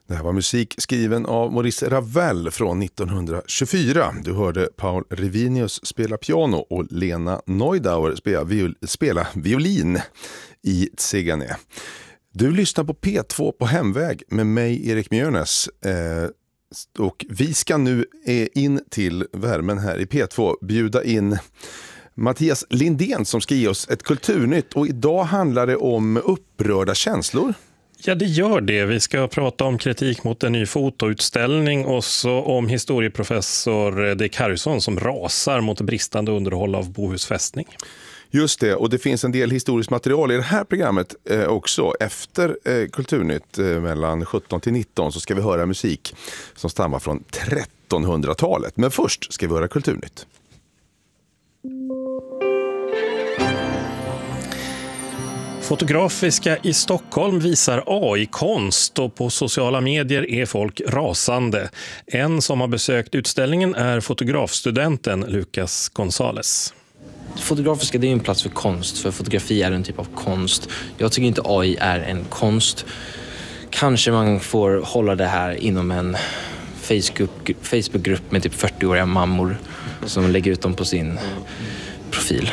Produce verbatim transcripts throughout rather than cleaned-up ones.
Det här var musik skriven av Maurice Ravel från nittonhundratjugofyra. Du hörde Paul Revinius spela piano och Lena Neudauer spela, viol, spela violin i Tsegané. Du lyssnar på P två på hemväg med mig, Erik Mjörnes. Eh, och vi ska nu eh, in till värmen här i P två bjuda in Mattias Lindén som ska ge oss ett kulturnytt. Och idag handlar det om upprörda känslor. Ja, det gör det. Vi ska prata om kritik mot en ny fotoutställning och så om historieprofessor Dick Harrison som rasar mot bristande underhåll av Bohus fästning. Just det, och det finns en del historiskt material i det här programmet eh, också. Efter eh, Kulturnytt eh, mellan sjutton till nitton så ska vi höra musik som stammar från trettonhundratalet. Men först ska vi höra Kulturnytt. Fotografiska i Stockholm visar A I-konst och på sociala medier är folk rasande. En som har besökt utställningen är fotografstudenten Lucas Gonzales. Fotografiska, det är en plats för konst, för fotografi är en typ av konst. Jag tycker inte A I är en konst. Kanske man får hålla det här inom en Facebook, Facebookgrupp med typ fyrtioåriga mammor som lägger ut dem på sin profil.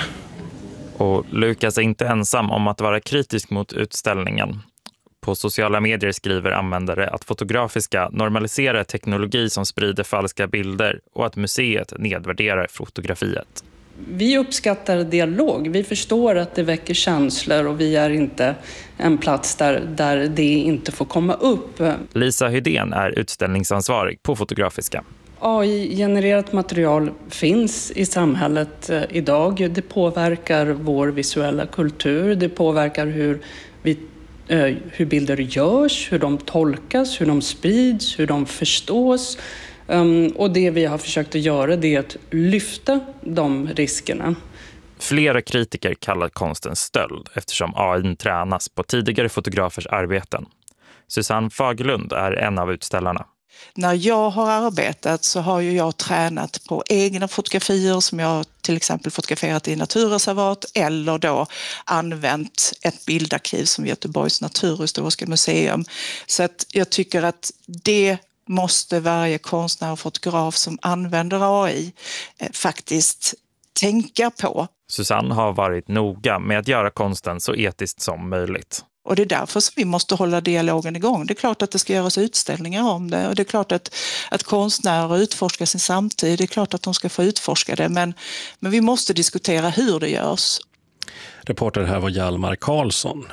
Och Lucas är inte ensam om att vara kritisk mot utställningen. På sociala medier skriver användare att fotografiska normaliserar teknologi som sprider falska bilder och att museet nedvärderar fotografiet. Vi uppskattar dialog. Vi förstår att det väcker känslor och vi är inte en plats där, där det inte får komma upp. Lisa Hydén är utställningsansvarig på Fotografiska. A I-genererat material finns i samhället idag. Det påverkar vår visuella kultur. Det påverkar hur, vi, hur bilder görs, hur de tolkas, hur de sprids, hur de förstås. Och det vi har försökt att göra det är att lyfta de riskerna. Flera kritiker kallar konsten stöld eftersom A I tränas på tidigare fotografers arbeten. Susanne Fagerlund är en av utställarna. När jag har arbetat så har ju jag tränat på egna fotografier som jag till exempel fotograferat i naturreservat eller då använt ett bildarkiv som Göteborgs naturhistoriska museum. Så att jag tycker att det måste varje konstnär och fotograf som använder A I eh, faktiskt tänka på. Susanne har varit noga med att göra konsten så etiskt som möjligt. Och det är därför som vi måste hålla dialogen igång. Det är klart att det ska göras utställningar om det. Och det är klart att, att konstnärer utforskar sin samtid. Det är klart att de ska få utforska det. Men, men vi måste diskutera hur det görs. Reporter här var Hjalmar Karlsson.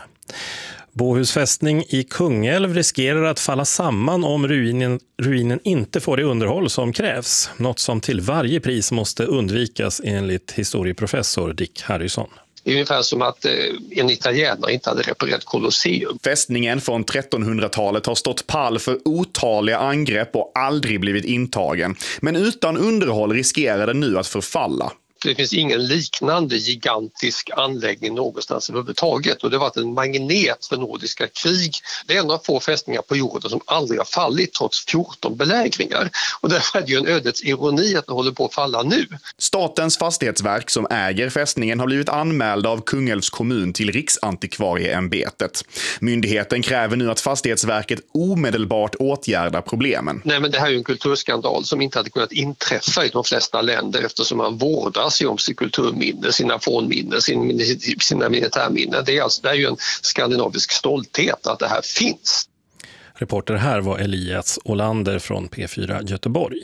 Bohus fästning i Kungälv riskerar att falla samman om ruinen, ruinen inte får det underhåll som krävs. Något som till varje pris måste undvikas enligt historieprofessor Dick Harrison. Det är ungefär som att eh, en italienare inte hade reparerat Colosseum. Fästningen från trettonhundratalet har stått pall för otaliga angrepp och aldrig blivit intagen. Men utan underhåll riskerar den nu att förfalla. Det finns ingen liknande gigantisk anläggning någonstans överhuvudtaget och det har varit en magnet för nordiska krig. Det är en av få fästningar på jorden som aldrig har fallit trots fjorton belägringar. Och därför är det ju en ödets ironi att det håller på att falla nu. Statens fastighetsverk som äger fästningen har blivit anmälda av Kungälvs kommun till Riksantikvarieämbetet. Myndigheten kräver nu att Fastighetsverket omedelbart åtgärdar problemen. Nej, men det här är ju en kulturskandal som inte hade kunnat inträffa i de flesta länder eftersom man vårdar sig om sitt kulturminne, sina fornminnen, sin, sina militärminnen. Det är, alltså, det är ju en skandinavisk stolthet att det här finns. Reporter här var Elias Olander från P fyra Göteborg.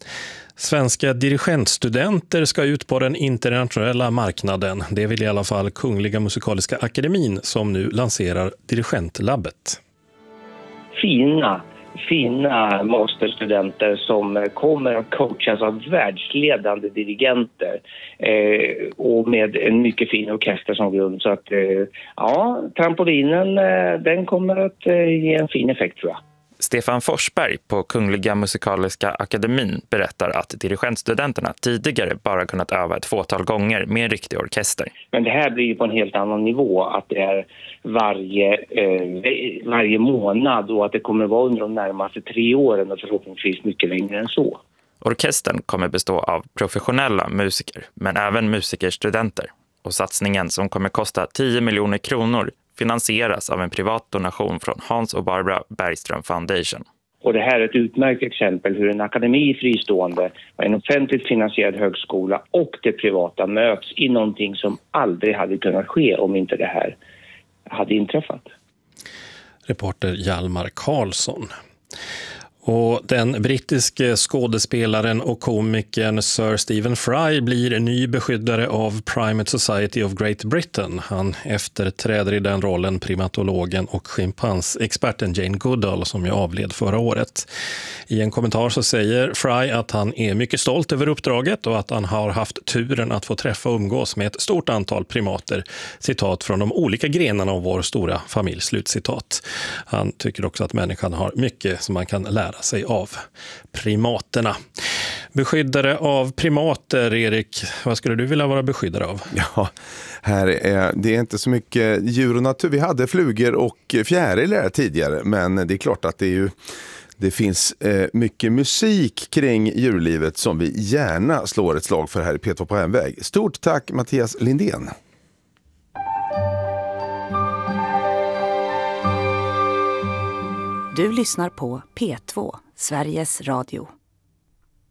Svenska dirigentstudenter ska ut på den internationella marknaden. Det vill i alla fall Kungliga Musikaliska Akademin som nu lanserar Dirigentlabbet. Fina fina masterstudenter som kommer att coachas av världsledande dirigenter eh, och med en mycket fin orkester som grund. Så att eh, ja, trampolinen eh, den kommer att eh, ge en fin effekt tror jag. Stefan Forsberg på Kungliga Musikaliska Akademin berättar att dirigentstudenterna tidigare bara kunnat öva ett fåtal gånger med en riktig orkester. Men det här blir ju på en helt annan nivå, att det är varje, eh, varje månad och att det kommer vara under de närmaste tre åren och förhoppningsvis mycket längre än så. Orkestern kommer bestå av professionella musiker men även musikerstudenter. Och satsningen som kommer kosta tio miljoner kronor finansieras av en privat donation från Hans och Barbara Bergström Foundation. Och det här är ett utmärkt exempel hur en akademi fristående, en offentligt finansierad högskola och det privata möts i någonting som aldrig hade kunnat ske om inte det här hade inträffat. Reporter Hjalmar Karlsson. Och den brittiske skådespelaren och komikern Sir Stephen Fry blir ny beskyddare av Primate Society of Great Britain. Han efterträder i den rollen primatologen och schimpansexperten Jane Goodall som ju avled förra året. I en kommentar så säger Fry att han är mycket stolt över uppdraget och att han har haft turen att få träffa och umgås med ett stort antal primater, citat från de olika grenarna av vår stora familj, slutcitat. Han tycker också att människan har mycket som man kan lära sig av primaterna. Beskyddare av primater, Erik, vad skulle du vilja vara beskyddare av? Ja, här är, det är inte så mycket djur och natur. Vi hade flugor och fjärilar tidigare, men det är klart att det är ju det finns eh, mycket musik kring djurlivet som vi gärna slår ett slag för här i P två på hemväg. Stort tack Mattias Lindén. Du lyssnar på P två, Sveriges Radio.